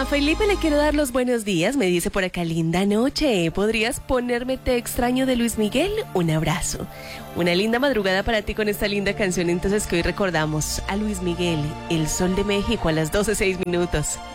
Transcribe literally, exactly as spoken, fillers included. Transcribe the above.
A Felipe le quiero dar los buenos días, me dice por acá, linda noche, ¿podrías ponerme Te extraño de Luis Miguel? Un abrazo. Una linda madrugada para ti con esta linda canción, entonces que hoy recordamos a Luis Miguel, El Sol de México a las doce seis minutos.